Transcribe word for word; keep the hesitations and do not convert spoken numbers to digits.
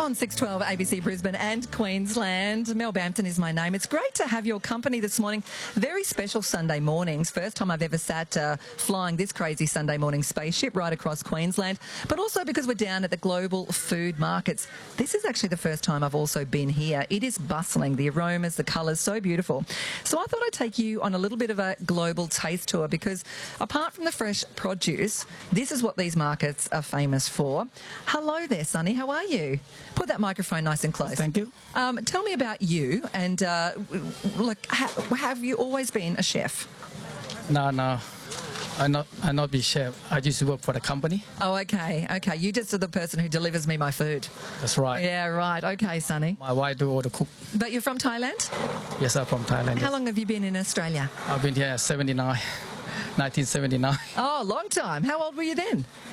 on six twelve A B C Brisbane and Queensland. Mel Bampton is my name. It's great to have your company this morning. Very special Sunday mornings. First time I've ever sat uh, flying this crazy Sunday morning spaceship right across Queensland, but also because we're down at the Global Food Markets. This is actually the first time I've also been here. It is bustling. The aromas, the colours, so beautiful. So I thought I'd take you on a little bit of a global taste tour because apart from the fresh produce, this is what these markets are famous for. Hello there, Sonny. How are you? Put that microphone nice and close. Thank you. Um, tell me about you and, uh, like, ha- have you always been a chef? No, no. I'm not, I'm not be chef. I used to work for the company. Oh, okay, okay. You just are the person who delivers me my food. That's right. Yeah, right. Okay, Sonny. My wife do all the cook. But you're from Thailand? Yes, I'm from Thailand. How long have you been in Australia? I've been here seventy-nine, nineteen seventy-nine. Oh, long time. How old were you then?